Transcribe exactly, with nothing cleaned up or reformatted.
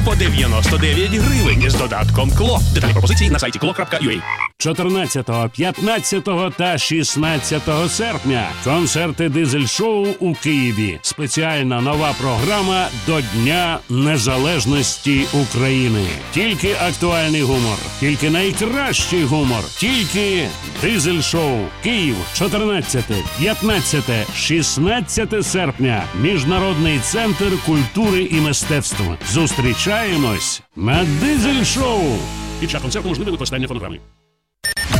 по дев'яносто дев'ять гривень з додатком КЛО. Детальні пропозиції на сайті кло крапка ю а. чотирнадцятого, п'ятнадцятого та шістнадцятого серпня концерти Дизель-шоу у Києві. Спеціальна нова програма до Дня Незалежності України. Тільки актуальний гумор, тільки найкращий гумор, тільки Дизель-шоу. Київ, чотирнадцяте, п'ятнадцяте, шістнадцяте серпня. Міжнародний центр культури і мистецтв. Зустрічаємось на Дизель-шоу. Під час концерту можливе використання фонограми.